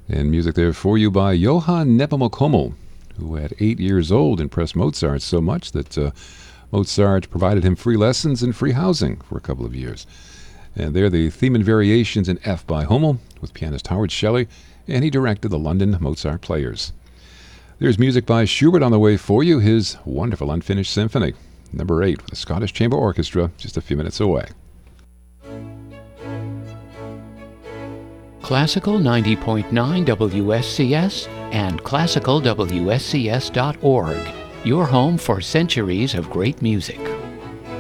And music there for you by Johann Nepomucemo, who at 8 years old impressed Mozart so much that Mozart provided him free lessons and free housing for a couple of years. And there the theme and variations in F by Hummel with pianist Howard Shelley, and he directed the London Mozart Players. There's music by Schubert on the way for you, his wonderful Unfinished Symphony, number 8 with the Scottish Chamber Orchestra, just a few minutes away. Classical 90.9 WSCS and classicalwscs.org, your home for centuries of great music.